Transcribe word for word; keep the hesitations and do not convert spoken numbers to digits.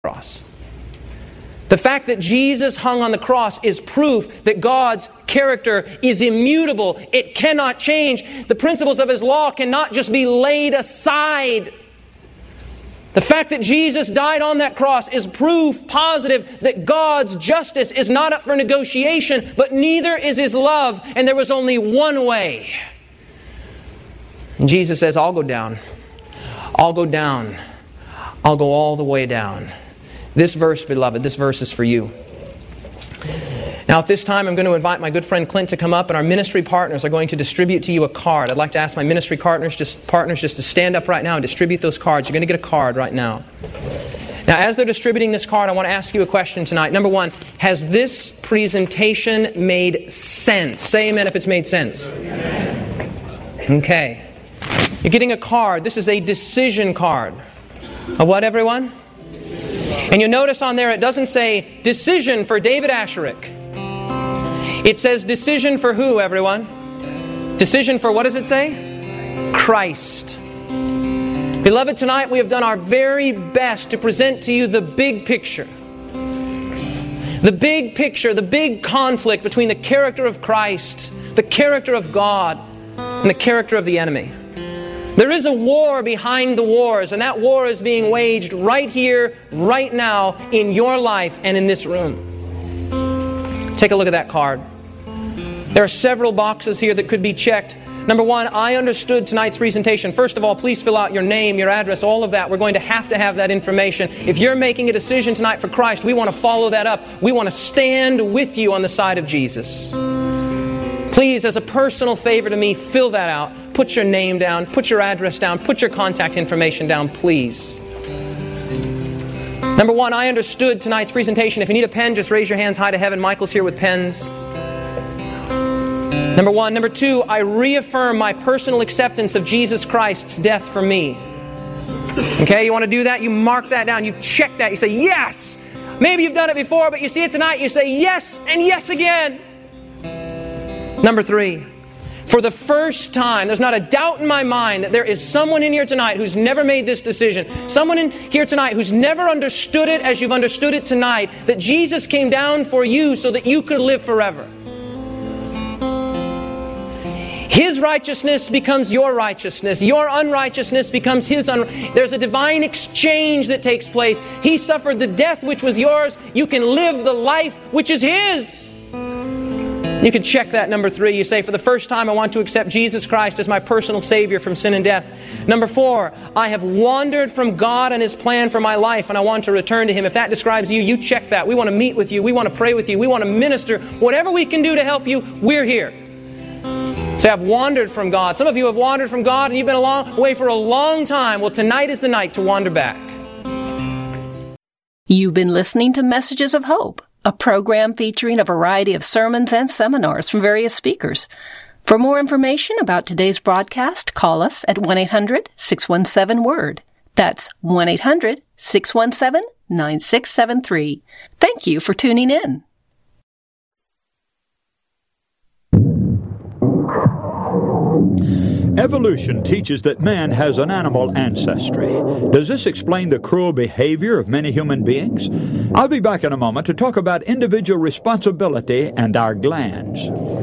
cross. The fact that Jesus hung on the cross is proof that God's character is immutable. It cannot change. The principles of His law cannot just be laid aside. The fact that Jesus died on that cross is proof positive that God's justice is not up for negotiation, but neither is His love, and there was only one way. And Jesus says, I'll go down. I'll go down. I'll go all the way down. This verse, beloved, this verse is for you. Now at this time I'm going to invite my good friend Clint to come up, and our ministry partners are going to distribute to you a card. I'd like to ask my ministry partners just, partners just to stand up right now and distribute those cards. You're going to get a card right now. Now as they're distributing this card, I want to ask you a question tonight. Number one, has this presentation made sense? Say amen if it's made sense. Okay. You're getting a card. This is a decision card. A what, everyone? And you'll notice on there it doesn't say decision for David Asherick. It says decision for who, everyone? Decision for what does it say? Christ. Beloved, tonight we have done our very best to present to you the big picture. The big picture, the big conflict between the character of Christ, the character of God, and the character of the enemy. There is a war behind the wars, and that war is being waged right here, right now, in your life and in this room. Take a look at that card. There are several boxes here that could be checked. Number one, I understood tonight's presentation. First of all, please fill out your name, your address, all of that. We're going to have to have that information. If you're making a decision tonight for Christ, we want to follow that up. We want to stand with you on the side of Jesus. Please, as a personal favor to me, fill that out. Put your name down. Put your address down. Put your contact information down, please. Number one, I understood tonight's presentation. If you need a pen, just raise your hands high to heaven. Michael's here with pens. Number one. Number two, I reaffirm my personal acceptance of Jesus Christ's death for me. Okay, you want to do that? You mark that down. You check that. You say, yes! Maybe you've done it before, but you see it tonight. You say, yes and yes again. Number three, for the first time, there's not a doubt in my mind that there is someone in here tonight who's never made this decision. Someone in here tonight who's never understood it as you've understood it tonight, that Jesus came down for you so that you could live forever. His righteousness becomes your righteousness. Your unrighteousness becomes His unrighteousness. There's a divine exchange that takes place. He suffered the death which was yours. You can live the life which is His. You can check that, number three. You say, for the first time, I want to accept Jesus Christ as my personal Savior from sin and death. Number four, I have wandered from God and His plan for my life, and I want to return to Him. If that describes you, you check that. We want to meet with you. We want to pray with you. We want to minister. Whatever we can do to help you, we're here. Say, I've wandered from God. Some of you have wandered from God, and you've been a long, away for a long time. Well, tonight is the night to wander back. You've been listening to Messages of Hope, a program featuring a variety of sermons and seminars from various speakers. For more information about today's broadcast, call us at one eight hundred six one seven word. That's one eight hundred six one seven nine six seven three. Thank you for tuning in. Evolution teaches that man has an animal ancestry. Does this explain the cruel behavior of many human beings? I'll be back in a moment to talk about individual responsibility and our glands.